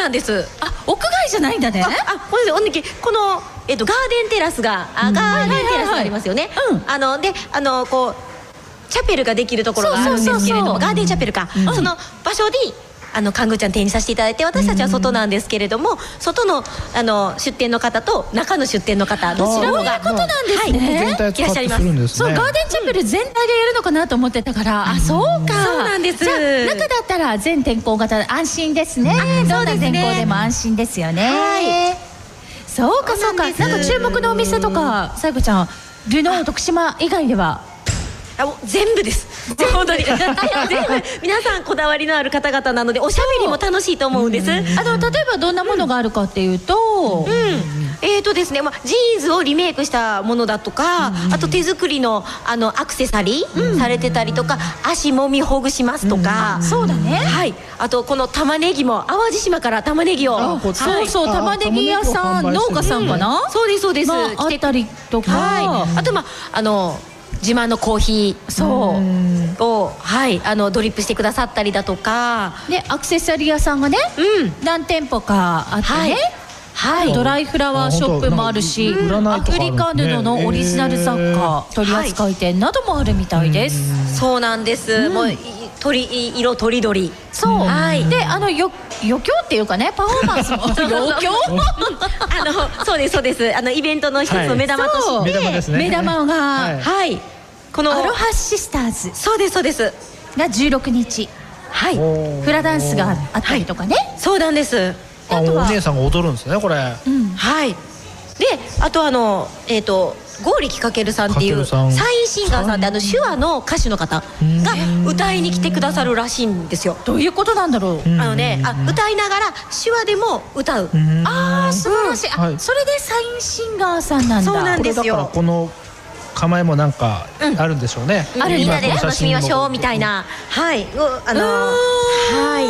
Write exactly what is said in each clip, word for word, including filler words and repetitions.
なんです。 あ、屋外じゃないんだね。 あ、あ、これこの、えっと、ガーデンテラスが、あ、ガーデンテラスがありますよね。あので、あのこうチャペルができるところがあるんですけれども、ガーデンチャペルか、その場所にあの看護ちゃん展示させていただいて、私たちは外なんですけれども、外のあの出店の方と中の出店の方、どちらもが、 そういうことなんですね。 はい、いらっしゃいます。 そう、ガーデンチャペル全体でやるのかなと思ってたから、あ、そうか。 そうなんです。 じゃあ中だったら全天候型で安心ですね。どんな天候でも安心ですよね。はい。そうかそうか。なんか注目のお店とか、さゆこちゃん、ルノー徳島以外では。 あ、もう全部です。本当に全部皆さんこだわりのある方々なので、おしゃべりも楽しいと思うんです。 あの例えばどんなものがあるかっていうと、 うん、えーとですね、まあジーンズをリメイクしたものだとか、あと手作りのあのアクセサリーされてたりとか、足もみほぐしますとか、 そうだね。 はい。あとこの玉ねぎも淡路島から玉ねぎを、 そうそう、玉ねぎ屋さん、農家さんかな。 そうですそうです。 あったりとか、 はい。あとまああの自慢のコーヒーそうを、はい、あのドリップしてくださったりだとか、 でアクセサリー屋さんがね、うん、何店舗かあってね、はい、ドライフラワーショップもあるし、アフリカ布のオリジナル雑貨取扱店などもあるみたいです。 そうなんです。もう鳥色とりどり。 そう、はい。で、あのよ余興っていうかね、パフォーマンスも余興あのそうですそうです。あのイベントの一つの目玉として、 目玉ですね。目玉が、 はい。 このアロハシスターズ、 そうですそうですがじゅうろくにち、はい、フラダンスがあったりとかね。 そうなんです。 あ、お姉さんが踊るんですね、これ。 はい。で、あとあのえっと剛力かけるさんっていうサインシンガーさんって、あの手話の歌手の方が歌いに来てくださるらしいんですよ。 どういうことなんだろう。 あのね、あ、歌いながら手話でも歌う。 ああ、素晴らしい。あ、それでサインシンガーさんなんだ。 そうなんですよ。 だからこの構えもなんかあるんでしょうね。 ある、みんなで楽しみましょうみたいな。はい、あのはい。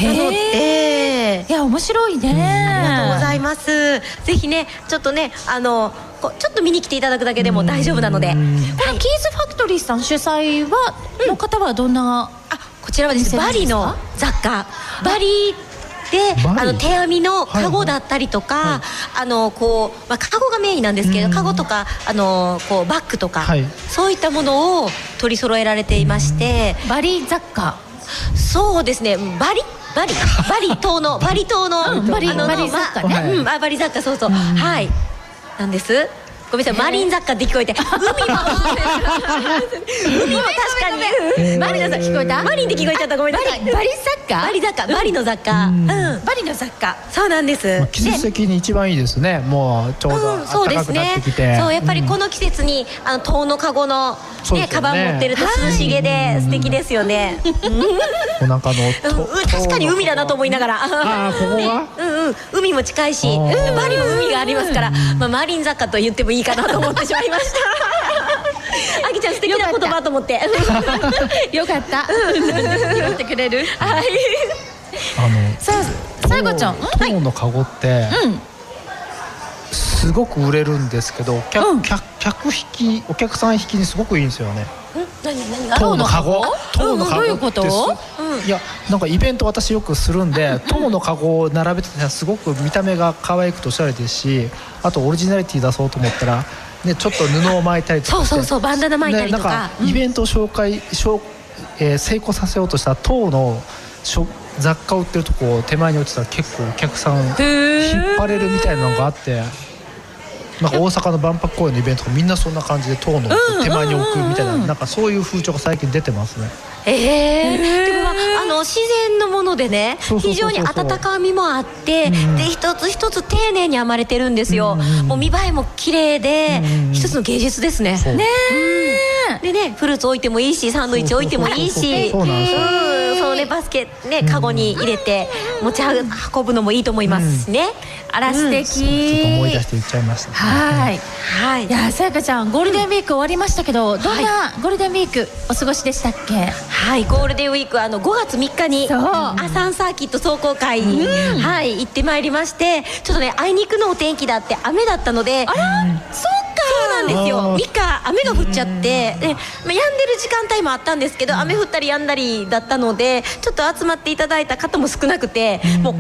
なので、 いや面白いね。 ありがとうございます。ぜひね、ちょっとね、あのちょっと見に来ていただくだけでも大丈夫なので。このキーズファクトリーさん主催はの方はどんな？ あ、こちらはですね、バリの雑貨、バリで、あの手編みのカゴだったりとか、はいはい、あのこう、まあ、カゴがメインなんですけど、カゴとかあのこうバッグとか、はい、そういったものを取り揃えられていまして、 バリ雑貨。 そうですね、バリバリバリ島のバリ島の、 うん、バリバリ雑貨ね、 まあ、うん、バリ雑貨、そうそう、はいなんです。ごめんなさい、マリン雑貨って聞こえて、海も海も確かにマリンの雑貨聞こえた。 マリンって聞こえちゃった。ごめんなさい。 バリ雑貨、 バリ雑貨、バリの雑貨、うん、 バリの雑貨、 そうなんです。 季節的に一番いいですね。もうちょうど暖かくなってきて、 そう、やっぱりこの季節にあの遠のカゴのねカバン持ってると涼しげで素敵ですよね。 お腹の確かに海だなと思いながら、 あ、ここがうんうん、海も近いし、バリも海がありますから、まあマリン雑貨と言ってもいいかなと思ってしまいました。あきちゃん素敵な言葉と思って。 よかった。拾ってくれる。はい。 あのさあ、さゆこちゃん、 トモのカゴってすごく売れるんですけど、客客引き、お客さん引きにすごくいいんですよね。 何何が？ トモのカゴ？トモのカゴって、 どういうこと？ いや、なんかイベント私よくするんで、トモのカゴを並べてたらすごく見た目が可愛くておしゃれですし、あとオリジナリティ出そうと思ったらね、ちょっと布を巻いたりとかして、 そうそうそう、バンダナ巻いたりとか、 ね、なんかイベントを紹介、紹えー、成功させようとしたトモの雑貨を売ってるとこを手前に落ちたら結構お客さん引っ張れるみたいなのがあって、なんか大阪の万博公園のイベントがみんなそんな感じで塔の手前に置くみたいな、なんかそういう風潮が最近出てますね。 ええ、でもあの自然のものでね、非常に温かみもあって、で一つ一つ丁寧に編まれてるんですよ。もう見栄えも綺麗で、一つの芸術ですね。ねえ。でね、フルーツ置いてもいいし、サンドイッチ置いてもいいし、そうなんですよ。そうね、バスケね、カゴに入れて持ち運ぶのもいいと思いますね。 あら素敵。ちょっと思い出して言っちゃいました。 はいはい。いや、さやかちゃん、ゴールデンウィーク終わりましたけど、どんなゴールデンウィークお過ごしでしたっけ？ はい、ゴールデンウィーク、あのごがつみっかにアサンサーキット壮行会に、はい、行ってまいりまして、ちょっとね、あいにくのお天気だって雨だったので、あら、そうなんですよ。みっか雨が降っちゃって、で、まあ、止んでる時間帯もあったんですけど、雨降ったり止んだりだったので、ちょっと集まっていただいた方も少なくて、もう